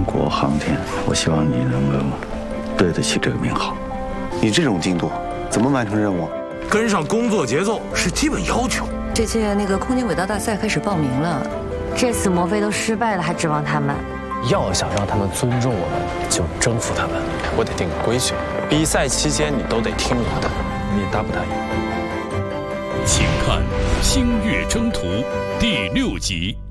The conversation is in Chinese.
国航天，我希望你能够对得起这个名号。 你这种进度怎么完成任务？ 跟上工作节奏是基本要求。 这届那个空间轨道大赛开始报名了， 这次魔飞都失败了，还指望他们？ 要想让他们尊重我们，就征服他们。我得定个规矩，比赛期间你都得听我的。你答不答应？ 请看《星月征途》第6集。